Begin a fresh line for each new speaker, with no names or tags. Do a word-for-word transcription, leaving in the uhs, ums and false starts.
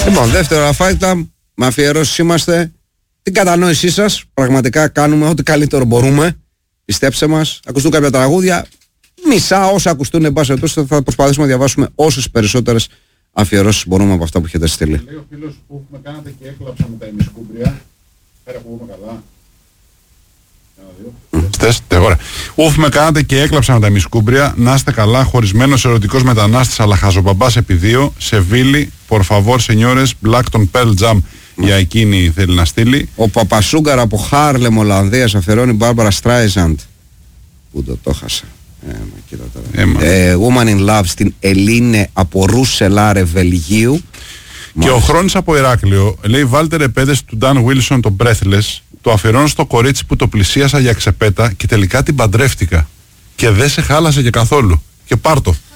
Λοιπόν, δεύτερο αφάιτα, με αφιερώσεις είμαστε. Την κατανόησή σας, πραγματικά κάνουμε ό,τι καλύτερο μπορούμε. Πιστέψτε μας, ακουστούν κάποια τραγούδια. Μισά όσα ακουστούν, εν πάση περιπτώσει, θα προσπαθήσουμε να διαβάσουμε όσες περισσότερες αφιερώσεις μπορούμε από αυτά που έχετε στείλει.
Λέει ο φίλος που με κάνατε και έκλαψα με τα ημισκούμπρια. Πέρα που είμαι καλά.
Στέστε, ωραία. Ουφ, με κάνατε και έκλαψα με τα ημισκούμπρια. Να είστε καλά, χωρισμένος ερωτικός μετανάστης, αλλά χαζοπαπάς επί δύο. Σεβίλη, por favor, señores, Blackton Pearl Jam. Για εκείνη θέλει να στείλει.
Ο Παπασούγκαρα από Χάρλεμ, Ολλανδίας, αφιερώνει Μπάρμπαρα Στράιζαντ. Πού το το χάσα. Ε, μα, κοίτα τώρα. Ε, Woman in Love στην Ελίνε από Ρούσελάρε, Βελγίου.
Και
Μάλιστα.
ο Χρόνης από Ηράκλειο λέει: βάλτε ρεπέδες του Dan Wilson το Breathless. Το αφιερώνω στο κορίτσι που το πλησίασα για ξεπέτα και τελικά την παντρεύτηκα. Και δεν σε χάλασε και καθόλου. Και πάρτο.